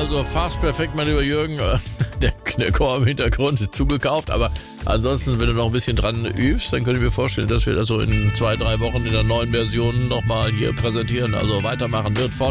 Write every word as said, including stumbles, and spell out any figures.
also fast perfekt, mein lieber Jürgen. Der, der Chor im Hintergrund ist zugekauft, aber ansonsten, wenn du noch ein bisschen dran übst, dann könnte ich mir vorstellen, dass wir das so in zwei, drei Wochen in der neuen Version nochmal hier präsentieren. Also weitermachen wird fortgesetzt.